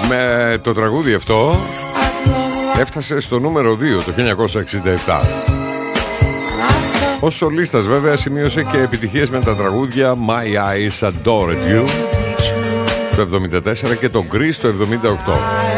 Με το τραγούδι αυτό έφτασε στο νούμερο 2 το 1967. Ως σολίστας βέβαια σημείωσε και επιτυχίες με τα τραγούδια My Eyes Adored You το 1974 και το Grease το 1978.